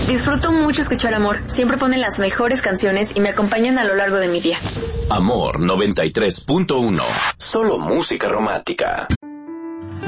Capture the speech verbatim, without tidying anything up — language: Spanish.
Disfruto mucho escuchar Amor. Siempre ponen las mejores canciones y me acompañan a lo largo de mi día. Amor noventa y tres punto uno. Solo música romántica.